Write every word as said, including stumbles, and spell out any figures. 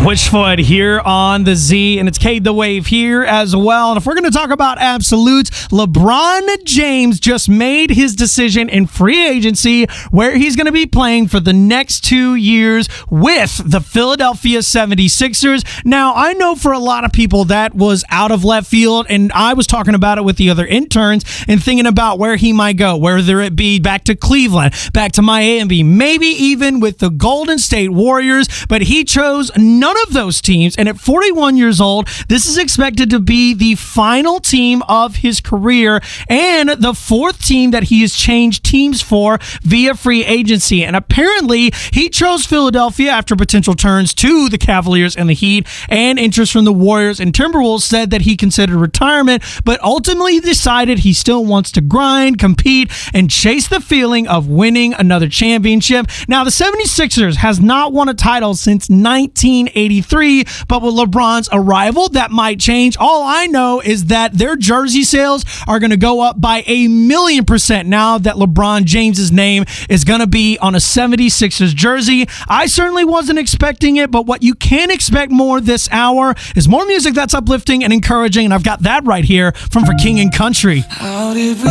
Switchfoot here on the Z, and it's Cade the Wave here as well. And if we're going to talk about absolutes, LeBron James just made his decision in free agency where he's going to be playing for the next two years with the Philadelphia seventy-sixers. Now, I know for a lot of people that was out of left field, and I was talking about it with the other interns and thinking about where he might go, whether it be back to Cleveland, back to Miami, maybe even with the Golden State Warriors, but he chose none of those teams, and at forty-one years old, this is expected to be the final team of his career and the fourth team that he has changed teams for via free agency. And apparently, he chose Philadelphia after potential turns to the Cavaliers and the Heat, and interest from the Warriors and Timberwolves said that he considered retirement, but ultimately decided he still wants to grind, compete, and chase the feeling of winning another championship. Now, the seventy-sixers has not won a title since nineteen eighty-three, but with LeBron's arrival, that might change. All I know is that their jersey sales are going to go up by a million percent now that LeBron James's name is going to be on a seventy-sixers jersey. I certainly wasn't expecting it, but what you can expect more this hour is more music that's uplifting and encouraging, and I've got that right here from For King and Country. How did we